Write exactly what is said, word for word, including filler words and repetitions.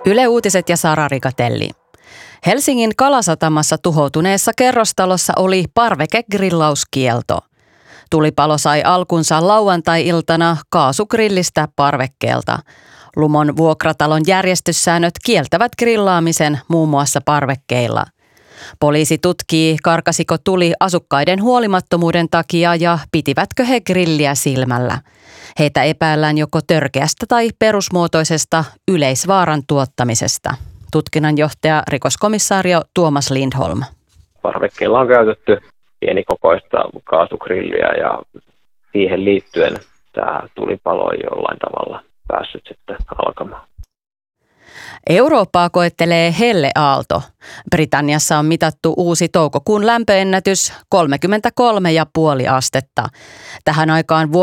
Yle Uutiset ja Sara Rigatelli. Helsingin Kalasatamassa tuhoutuneessa kerrostalossa oli parvekegrillauskielto. Tulipalo sai alkunsa lauantai-iltana kaasugrillistä parvekkeelta. Lumon vuokratalon järjestyssäännöt kieltävät grillaamisen muun muassa parvekkeilla. Poliisi tutkii, karkasiko tuli asukkaiden huolimattomuuden takia ja pitivätkö he grilliä silmällä. Heitä epäillään joko törkeästä tai perusmuotoisesta yleisvaaran tuottamisesta. Tutkinnanjohtaja rikoskomissaario Tuomas Lindholm. Parvekkeilla on käytetty pienikokoista kaasugrilliä ja siihen liittyen tämä tulipalo on jollain tavalla päässyt sitten alkamaan. Eurooppaa koettelee helleaalto. Britanniassa on mitattu uusi toukokuun lämpöennätys kolmekymmentäkolme pilkku viisi astetta. Tähän aikaan